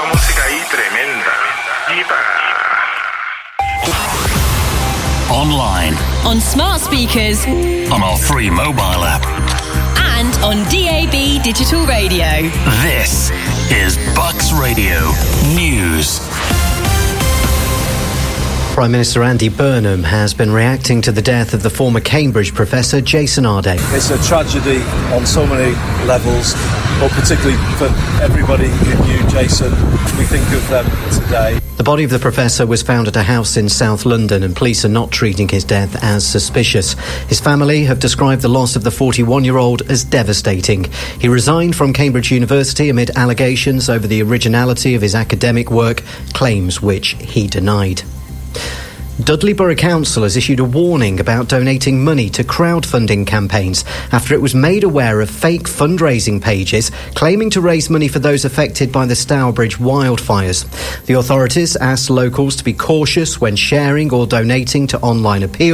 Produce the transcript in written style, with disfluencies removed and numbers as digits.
música ahí tremenda. Online, on smart speakers, on our free mobile app, and on DAB digital radio. This is Bucks Radio News. Prime Minister Andy Burnham has been reacting to the death of the former Cambridge professor Jason Arday. It's a tragedy on so many levels, but particularly for everybody who knew Jason. We think of them today. The body of the professor was found at a house in South London, and police are not treating his death as suspicious. His family have described the loss of the 41-year-old as devastating. He resigned from Cambridge University amid allegations over the originality of his academic work, claims which he denied. Dudley Borough Council has issued a warning about donating money to crowdfunding campaigns after it was made aware of fake fundraising pages claiming to raise money for those affected by the Stourbridge wildfires. The authorities asked locals to be cautious when sharing or donating to online appeals.